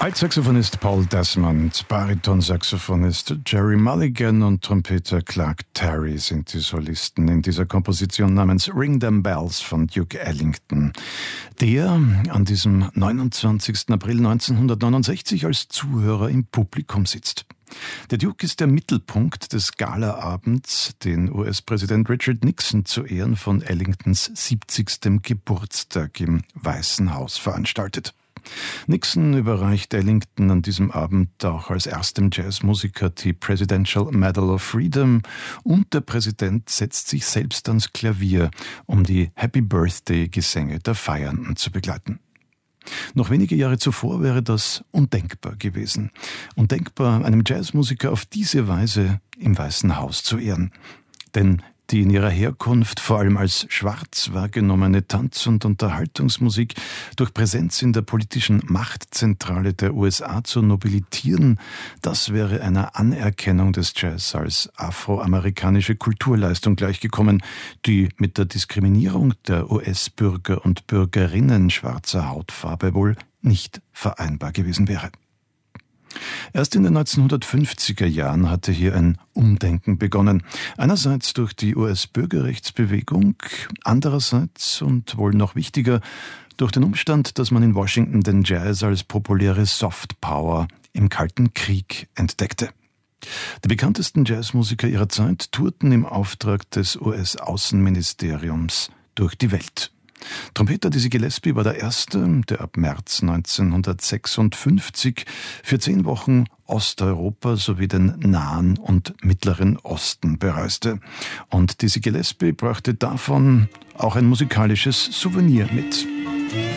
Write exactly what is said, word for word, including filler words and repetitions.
Altsaxophonist Paul Desmond, Baritonsaxophonist Jerry Mulligan und Trompeter Clark Terry sind die Solisten in dieser Komposition namens Ring Them Bells von Duke Ellington, der an diesem neunundzwanzigsten April neunzehnhundertneunundsechzig als Zuhörer im Publikum sitzt. Der Duke ist der Mittelpunkt des Galaabends, den U S-Präsident Richard Nixon zu Ehren von Ellingtons siebzigstem Geburtstag im Weißen Haus veranstaltet. Nixon überreicht Ellington an diesem Abend auch als erstem Jazzmusiker die Presidential Medal of Freedom und der Präsident setzt sich selbst ans Klavier, um die Happy Birthday-Gesänge der Feiernden zu begleiten. Noch wenige Jahre zuvor wäre das undenkbar gewesen. Undenkbar, einem Jazzmusiker auf diese Weise im Weißen Haus zu ehren. Denn die in ihrer Herkunft vor allem als schwarz wahrgenommene Tanz- und Unterhaltungsmusik durch Präsenz in der politischen Machtzentrale der U S A zu nobilitieren, das wäre einer Anerkennung des Jazz als afroamerikanische Kulturleistung gleichgekommen, die mit der Diskriminierung der U S-Bürger und Bürgerinnen schwarzer Hautfarbe wohl nicht vereinbar gewesen wäre. Erst in den neunzehnhundertfünfziger Jahren hatte hier ein Umdenken begonnen. Einerseits durch die U S-Bürgerrechtsbewegung, andererseits und wohl noch wichtiger durch den Umstand, dass man in Washington den Jazz als populäre Softpower im Kalten Krieg entdeckte. Die bekanntesten Jazzmusiker ihrer Zeit tourten im Auftrag des U S-Außenministeriums durch die Welt. Trompeter Dizzy Gillespie war der Erste, der ab März neunzehnhundertsechsundfünfzig für zehn Wochen Osteuropa sowie den Nahen und Mittleren Osten bereiste. Und Dizzy Gillespie brachte davon auch ein musikalisches Souvenir mit.